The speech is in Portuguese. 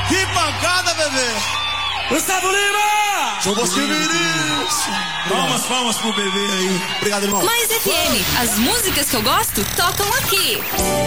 Que pancada, bebê! Gustavo Lima! Sou você, Vinícius! Palmas pro bebê aí. Obrigado, irmão. Mais FM, as músicas que eu gosto tocam aqui.